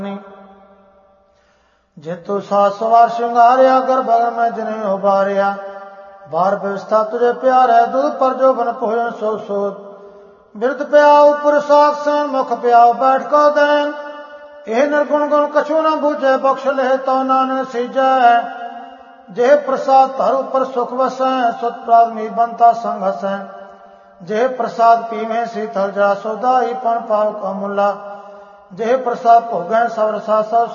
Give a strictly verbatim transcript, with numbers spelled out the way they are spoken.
जेतु सात सवार श्रृंगारिया गर्भ अगर मैं जिन्हें उबारिया बार व्यवस्था तुझे प्यार है दूध पर जो बन भोजन सो सोत बिरत प्याओ पुरुषाक सैन मुख प्याओ बैठ को दैन यह निर्गुण गुण कछु न बूझे बख्श ले तो नानक सीजै जेह प्रसाद हर ऊपर सुख वसै सुत प्रादमी बनता संग हसै जेह प्रसाद पीवे शीतल जा सोदाई पण पाव का मुला जेह प्रसाद भोगै सब रसा सब